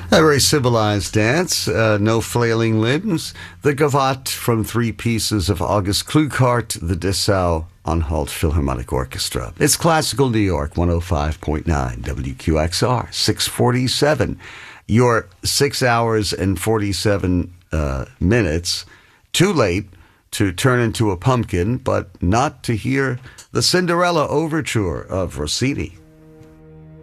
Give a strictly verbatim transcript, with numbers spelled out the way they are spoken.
A very civilized dance, uh, no flailing limbs. The gavotte from three pieces of August Klughardt, the Dessau Anhalt Philharmonic Orchestra. It's Classical New York, one oh five point nine W Q X R, six forty-seven. Your six hours and forty-seven uh, minutes. Too late to turn into a pumpkin, but not to hear the Cinderella Overture of Rossini.